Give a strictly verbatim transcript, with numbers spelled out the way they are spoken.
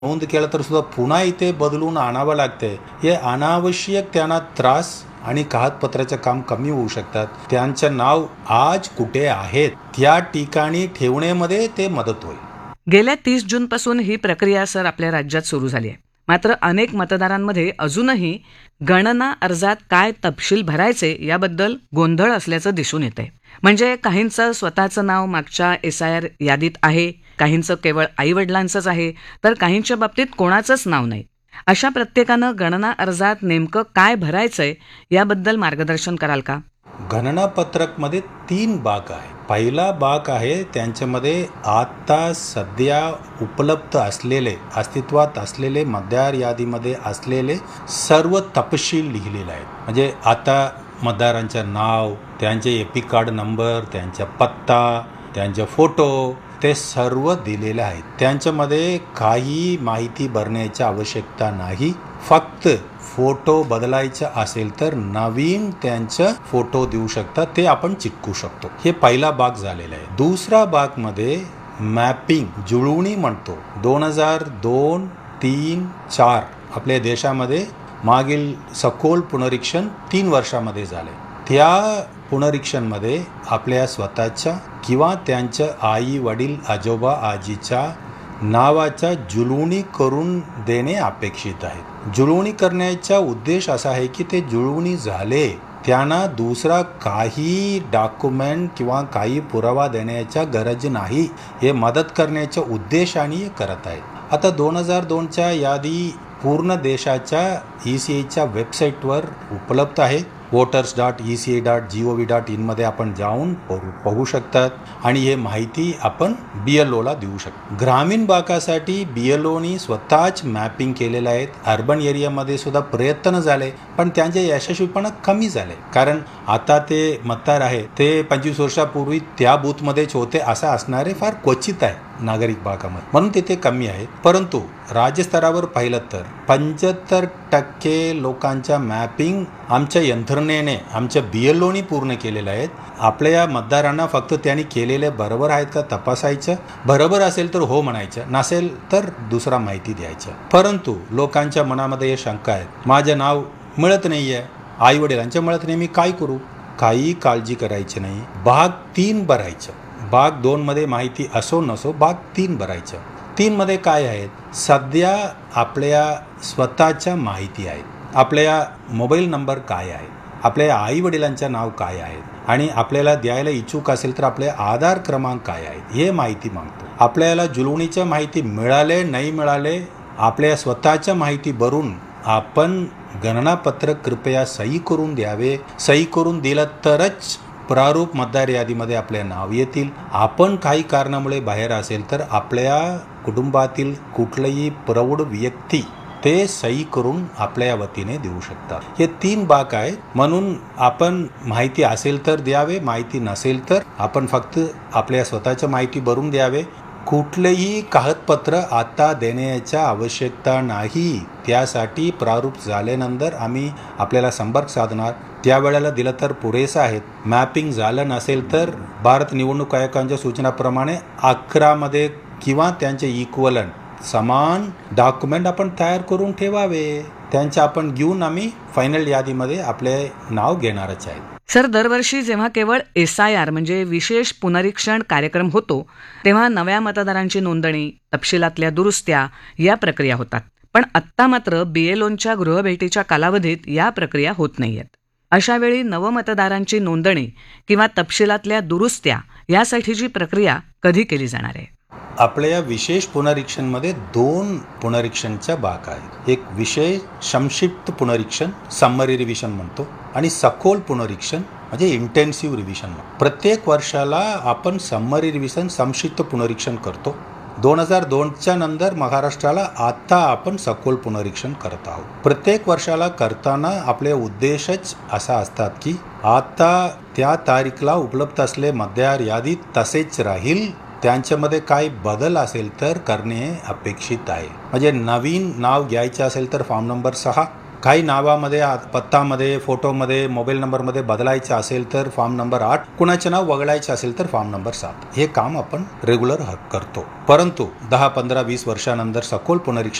नोंद केलं तर सुद्धा पुन्हा इथे बदलून आणावं लागते. हे अनावश्यक त्यांना त्रास आणि कागदपत्राचं काम कमी होऊ शकतात. त्यांचं नाव आज कुठे आहेत त्या ठिकाणी ठेवण्यामध्ये ते मदत होईल. गेल्या तीस जून पासून ही प्रक्रिया सर आपल्या राज्यात सुरू झाली आहे. मात्र अनेक मतदारांमध्ये अजूनही गणना अर्जात काय तपशील भरायचे याबद्दल गोंधळ असल्याचं दिसून येतंय. म्हणजे काहींचं स्वतःचं नाव मागच्या एस आय आर यादीत आहे, काहींचं केवळ आई वडिलांचंच आहे, तर काहींच्या बाबतीत कोणाचंच नाव नाही. अशा प्रत्येकानं गणना अर्जात नेमकं काय भरायचंय याबद्दल मार्गदर्शन कराल का? गणना पत्रकमध्ये तीन भाग आहे. पहिला भाग आहे त्यांच्यामध्ये आता सध्या उपलब्ध असलेले अस्तित्वात असलेले मतदार यादीमध्ये असलेले सर्व तपशील लिहिलेले आहेत. म्हणजे आता मतदारांचं नाव, त्यांचे एपी कार्ड नंबर, त्यांचा पत्ता, त्यांचे फोटो ते सर्व दिलेले आहेत. त्यांच्यामध्ये काही माहिती भरण्याची आवश्यकता नाही. फक्त फोटो बदलायचा असेल तर नवीन त्यांचं फोटो देऊ शकतात, ते आपण चिटकू शकतो. हे पहिला भाग झालेला आहे. दुसरा भाग मध्ये मॅपिंग जुळवणी म्हणतो. दोन हजार दोन तीन चार आपल्या देशामध्ये मागील सखोल पुनरीक्षण तीन वर्षामध्ये झाले. त्या पुनरीक्षणमध्ये आपल्या स्वतःच्या किंवा त्यांच्या आई वडील आजोबा आजीच्या नावाचा जुळवणी करून देणे अपेक्षित आहे. जुळवणी करण्याचा उद्देश असा आहे की ते जुळवणी झाले त्यांना दुसरा काही डॉक्युमेंट किंवा काही पुरावा देण्याच्या गरज नाही. हे मदत करण्याच्या उद्देशाने करत आहेत. आता दोन हजार दोनच्या यादी पूर्ण देशाच्या ई सी आयच्या वेबसाईटवर उपलब्ध आहे. Voters dot E C I dot G O V dot in मध्ये आपण जाऊन पाहू शकतात आणि हे माहिती आपण बी एल ओला देऊ शकतो. ग्रामीण भागासाठी बी एल ओनी स्वतःच मॅपिंग केलेलं आहे. अर्बन एरियामध्ये सुद्धा प्रयत्न झाले पण त्यांचे यशस्वीपणा कमी झाले. कारण आता ते मतदार आहे ते पंचवीस वर्षापूर्वी त्या बूथमध्येच होते असं असणारे फार क्वचित आहे नागरिक भागामध्ये, म्हणून तिथे कमी आहे. परंतु राज्यस्तरावर पाहिलं तर पंच्याहत्तर टक्के लोकांच्या मॅपिंग आमच्या यंत्रणेने आमच्या बी एल ओनी पूर्ण केलेलं आहेत. आपल्या मतदारांना फक्त त्यांनी केलेले बरोबर आहेत का तपासायचं. बरोबर असेल तर हो म्हणायचं, नसेल तर दुसरा माहिती द्यायचं. परंतु लोकांच्या मनामध्ये हे शंका आहे, माझं नाव मिळत नाहीये, आई वडिलांच्या मिळत नाही, मी काय करू. काही काळजी करायची नाही. भाग तीन भरायचं. भाग दोन मध्ये माहिती असो नसो भाग तीन भरायचं. तीन मध्ये काय आहेत, सध्या आपल्या स्वतःच्या माहिती आहेत, आपल्या मोबाईल नंबर काय आहे, आपल्या आई वडिलांचं नाव काय आहे आणि आपल्याला द्यायला इच्छुक असेल तर आपले आधार क्रमांक काय आहे हे माहिती मागतो. आपल्याला जुळवणीच्या माहिती मिळाले नाही मिळाले आपल्या स्वतःच्या माहिती भरून आपण गणनापत्रक कृपया सही करून द्यावे. सही करून दिलं तरच प्रारूप मतदार यादीमध्ये आपले नाव येतील. आपण काही कारणामुळे बाहेर असेल तर आपल्या कुटुंबातील कुठलंही प्रौढ व्यक्ती ते सही करून आपल्या वतीने देऊ शकतात. हे तीन भाग आहे. म्हणून आपण माहिती असेल तर द्यावे, माहिती नसेल तर आपण फक्त आपल्या स्वतःच्या माहिती भरून द्यावे. कुठलेही कागदपत्र आता देण्याच्या आवश्यकता नाही. त्यासाठी प्रारूप झाल्यानंतर आम्ही आपल्याला संपर्क साधणार, त्यावेळेला दिलं तर पुरेसं आहेत. मॅपिंग झालं नसेल तर भारत निवडणूक आयोगाच्या सूचनाप्रमाणे अकरा मध्ये किंवा त्यांचे इक्वलंट समान डॉक्युमेंट आपण तयार करून ठेवावे. त्यांचे आपण घेऊन आम्ही फायनल यादीमध्ये आपले नाव घेणारच आहे. सर, दरवर्षी जेव्हा केवळ एस आय आर म्हणजे विशेष पुनरीक्षण कार्यक्रम होतो तेव्हा नव्या मतदारांची नोंदणी, तपशिलातल्या दुरुस्त्या या प्रक्रिया होतात. पण आत्ता मात्र बी एल ओंच्या गृहभेटीच्या कालावधीत या प्रक्रिया होत नाहीयेत. अशावेळी नवमतदारांची नोंदणी किंवा तपशिलातल्या दुरुस्त्या यासाठीची प्रक्रिया कधी केली जाणार आहे? आपल्या विशेष पुनरीक्षणमध्ये दोन पुनरीक्षणच्या भाग आहेत. एक विशेष संक्षिप्त पुनरीक्षण, समरी रिव्हिजन म्हणतो, आणि सखोल पुनरीक्षण म्हणजे इंटेन्सिव्ह रिव्हिजन. प्रत्येक वर्षाला आपण समरी रिव्हिजन, संक्षिप्त पुनरीक्षण करतो. दोन हजार दोनच्या नंतर महाराष्ट्राला आता आपण सखोल पुनरीक्षण करत आहोत. प्रत्येक वर्षाला करताना आपले उद्देशच असा असतात की आता त्या तारीखला उपलब्ध असले मतदार यादीत तसेच राहील, त्यांच्यामध्ये काही बदल असेल तर करणे अपेक्षित आहे. म्हणजे नवीन नाव घ्यायचे असेल तर फॉर्म नंबर सहा, काही नावामध्ये आ- पत्तामध्ये फोटोमध्ये मोबाईल नंबरमध्ये बदलायचं असेल तर फॉर्म नंबर आठ, कुणाचे नाव वगळायचे असेल तर फॉर्म नंबर सात. हे काम आपण रेग्युलर करतो. परंतु दहा पंधरा वीस वर्षानंतर सखोल पुनरीक्षण